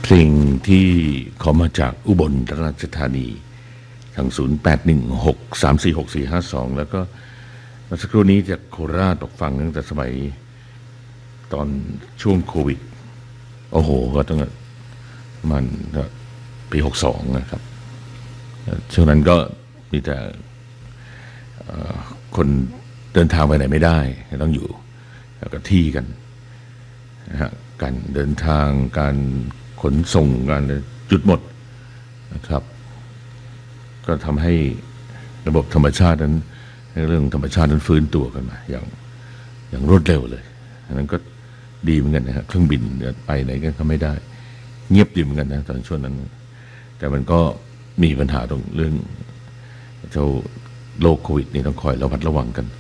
เพลงที่ขอมาจากอุบลราชธานีทาง0816346452แล้วก็เมื่อสักครู่นี้จากโคราชตกฟังตั้งแต่สมัยตอนช่วงโควิดโอ้โหก็ตั้งแต่มันปี62นะครับช่วงนั้นก็มีแต่คนเดินทางไปไหนไม่ได้ต้องอยู่แล้วก็ที่กันนะฮะการเดินทางการขนส่งการหยุดหมดนะครับก็ทำให้ระบบธรรมชาตินั้นเรื่องธรรมชาตินั้นฟื้นตัวกันมาอย่างรวดเร็วเลยอันนั้นก็ดีเหมือนกันนะฮะเครื่องบินไปไหนกันก็ไม่ได้เงียบดีเหมือนกันนะตอนช่วงนั้นแต่มันก็มีปัญหาตรงเรื่องเจ้าโรคโควิดนี่ต้องคอยระมัดระวังกัน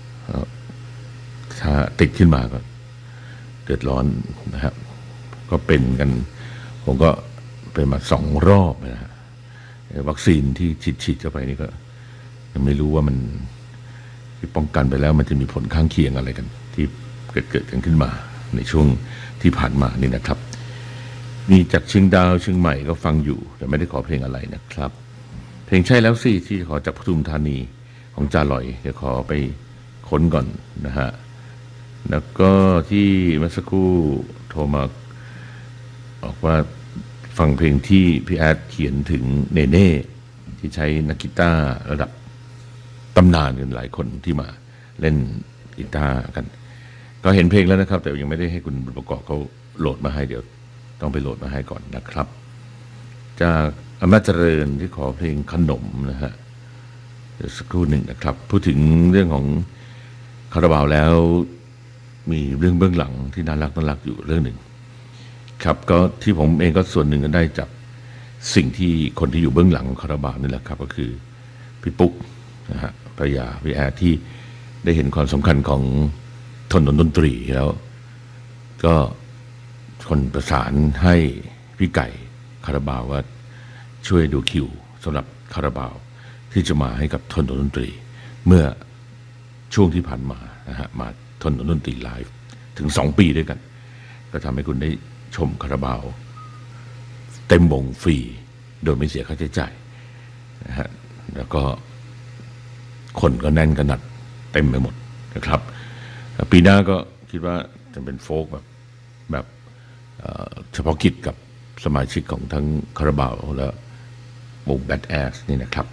ถ้าติดขึ้นมาก็เดือดร้อนนะครับก็เป็นกันผมก็เป็นมา2 รอบนะฮะวัคซีนที่ฉีดเข้าไปนี่ก็ยังไม่รู้ว่ามันที่ป้องกันไปแล้วมันจะมีผลข้างเคียงอะไรกันที่เกิดกันขึ้นมาในช่วงที่ผ่านมานี่นะครับมีจากเชียงดาวเชียงใหม่ก็ฟังอยู่แต่ไม่ได้ขอเพลงอะไรนะครับเพลงใช่แล้วสิที่ขอจากปทุมธานีของจ่าลอยเดี๋ยวขอไปค้นก่อนนะฮะแล้วก็ที่เมื่อสักครู่โทรมาบอกว่าฟังเพลงที่พี่แอดเขียนถึงเนเน่ที่ใช้นักกีตาร์ระดับตำนานกันหลายคนที่มาเล่นกีตาร์กันก็เห็นเพลงแล้วนะครับแต่ยังไม่ได้ให้คุณบุญประกอบเขาโหลดมาให้เดี๋ยวต้องไปโหลดมาให้ก่อนนะครับจากอำนาจเจริญที่ขอเพลงขนมนะฮะเดี๋ยวสักครู่หนึ่งนะครับพูดถึงเรื่องของคาราบาวแล้วมีเรื่องเบื้องหลังที่น่ารักอยู่เรื่องหนึ่งครับก็ที่ผมเองก็ส่วนหนึ่งก็ได้จากสิ่งที่คนที่อยู่เบื้องหลังของคาราบาวนี่แหละครับก็คือพี่ปุ๊กนะฮะภรรยาพี่แอร์ที่ได้เห็นความสำคัญของถนนดนตรีแล้วก็คนประสานให้พี่ไก่คาราบาวว่าช่วยดูคิวสำหรับคาราบาวที่จะมาให้กับถนนดนตรีเมื่อช่วงที่ผ่านมานะฮะมาถนนดนตรีไลฟ์ถึง2 ปีด้วยกันก็ทำให้คุณได้ชมคาราบาวเต็มวงฟรีโดยไม่เสียค่าใช้จ่ายนะฮะแล้วก็คนก็แน่นกันหนัดเต็มไปหมดนะครับปีหน้าก็คิดว่าจะเป็นโฟล์กแบบเฉพาะกิจกับสมาชิกของทั้งคาราบาวและวงแบดแอสนี่นะครับ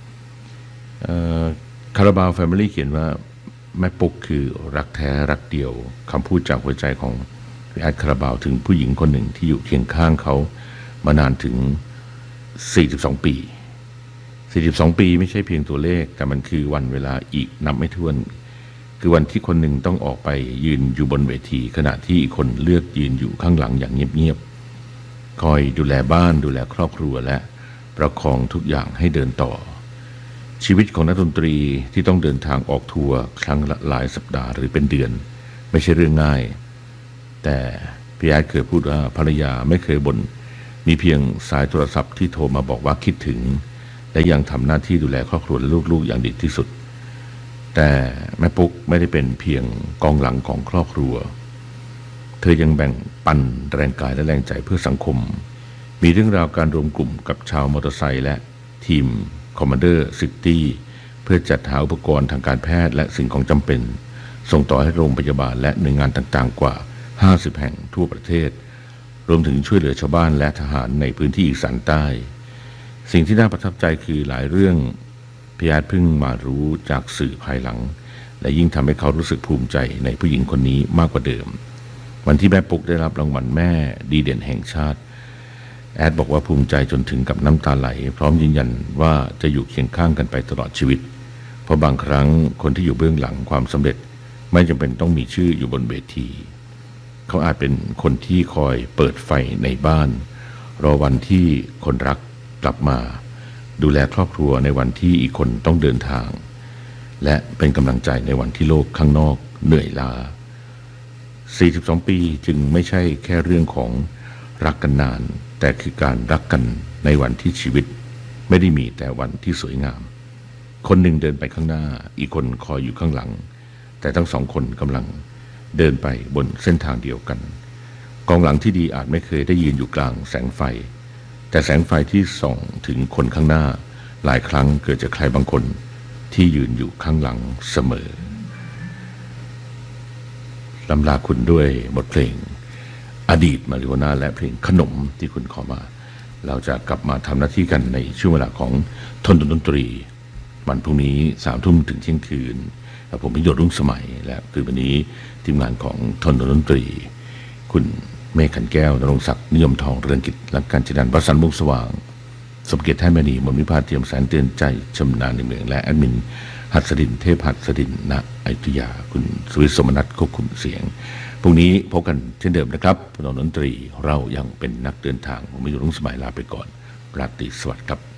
คาราบาวแฟมิลี่เขียนว่าแม่ปุ๊กคือรักแท้รักเดียวคำพูดจากหัวใจของพี่แอดคาราบาวถึงผู้หญิงคนหนึ่งที่อยู่เคียงข้างเขามานานถึง42 ปี42 ปีไม่ใช่เพียงตัวเลขแต่มันคือวันเวลาอีกนับไม่ถ้วนคือวันที่คนหนึ่งต้องออกไปยืนอยู่บนเวทีขณะที่อีกคนเลือกยืนอยู่ข้างหลังอย่างเงียบๆคอยดูแลบ้านดูแลครอบครัวและประคองทุกอย่างให้เดินต่อชีวิตของนักดนตรีที่ต้องเดินทางออกทัวร์ครั้งละหลายสัปดาห์หรือเป็นเดือนไม่ใช่เรื่องง่ายแต่พี่แอดเคยพูดว่าภรรยาไม่เคยบ่นมีเพียงสายโทรศัพท์ที่โทรมาบอกว่าคิดถึงและยังทำหน้าที่ดูแลครอบครัวและลูกๆอย่างดีที่สุดแต่แม่ปุ๊กไม่ได้เป็นเพียงกองหลังของครอบครัวเธอยังแบ่งปันแรงกายและแรงใจเพื่อสังคมมีเรื่องราวการรวมกลุ่มกับชาวมอเตอร์ไซค์และทีมคอมมานเดอร์ซิตี้เพื่อจัดหาอุปกรณ์ทางการแพทย์และสิ่งของจำเป็นส่งต่อให้โรงพยาบาลและหน่วยงานต่างๆกว่า50 แห่งทั่วประเทศรวมถึงช่วยเหลือชาวบ้านและทหารในพื้นที่อีสานใต้สิ่งที่น่าประทับใจคือหลายเรื่องพี่แอดเพิ่งมารู้จากสื่อภายหลังและยิ่งทำให้เขารู้สึกภูมิใจในผู้หญิงคนนี้มากกว่าเดิมวันที่แม่ปุ๊กได้รับรางวัลแม่ดีเด่นแห่งชาติแอดบอกว่าภูมิใจจนถึงกับน้ำตาไหลพร้อมยืนยันว่าจะอยู่เคียงข้างกันไปตลอดชีวิตเพราะบางครั้งคนที่อยู่เบื้องหลังความสำเร็จไม่จำเป็นต้องมีชื่ออยู่บนเวทีเขาอาจเป็นคนที่คอยเปิดไฟในบ้านรอวันที่คนรักกลับมาดูแลครอบครัวในวันที่อีกคนต้องเดินทางและเป็นกำลังใจในวันที่โลกข้างนอกเหนื่อยล้า42 ปีจึงไม่ใช่แค่เรื่องของรักกันนานแต่คือการรักกันในวันที่ชีวิตไม่ได้มีแต่วันที่สวยงามคนหนึ่งเดินไปข้างหน้าอีกคนคอยอยู่ข้างหลังแต่ทั้ง2 คนกำลังเดินไปบนเส้นทางเดียวกันกองหลังที่ดีอาจไม่เคยได้ยืนอยู่กลางแสงไฟแต่แสงไฟที่ส่องถึงคนข้างหน้าหลายครั้งเกิดจากใครบางคนที่ยืนอยู่ข้างหลังเสมอลำลาคุณด้วยบทเพลงอดีตมาริโอน่าและเพลงขนมที่คุณขอมาเราจะกลับมาทำหน้าที่กันในช่วงเวลาของทนดนตรีวันพรุ่งนี้3 ทุ่มถึงเที่ยงคืนผมพิยศรุ่งสมัยและคือวันนี้ทีมงานของทนดนตรีคุณเมฆขันแก้วนรงศักดิ์นิยมทองเรืองกิจและการจัดการประสานมุกสว่างสมเกียรติแท้มณีมนวิภาเทียมแสนเตือนใจชำนาญในเมืองและแอดมินหัสดินเทพหัสดินณอยุธยาคุณสุวิทย์สมนัสควบคุมเสียงพรุ่งนี้พบกันเช่นเดิมนะครับถนนดนตรีเรายังเป็นนักเดินทางผมพิยศรุ่งสมัยลาไปก่อนราตรีสวัสดิ์ครับ